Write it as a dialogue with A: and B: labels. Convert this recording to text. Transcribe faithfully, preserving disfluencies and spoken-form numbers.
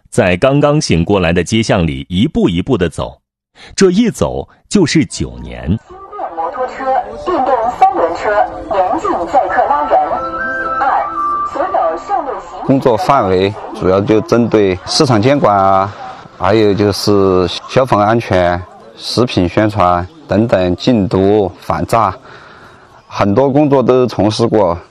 A: 在刚刚醒过来的街巷里一步一步地走，这一走就是九年。
B: 轻电摩托车、电动三轮车严禁载客拉人。二、所有上路行
C: 工作范围主要就针对市场监管啊，还有就是消防安全、食品宣传等等禁毒反诈，很多工作都从事过。